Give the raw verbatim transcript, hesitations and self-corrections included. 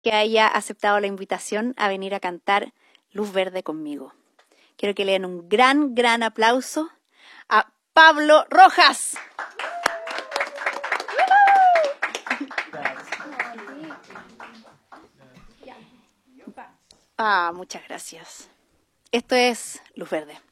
que haya aceptado la invitación a venir a cantar Luz Verde conmigo. Quiero que le den un gran, gran aplauso a Pablo Rojas. Ah, muchas gracias. Esto es Luz Verde.